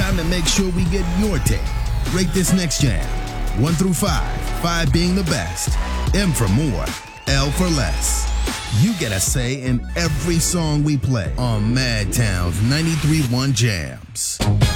time to make sure we get your take. Rate this next jam. 1 through 5, 5 being the best. M for more, L for less. You get a say in every song we play on Madtown's 93.1 Jams.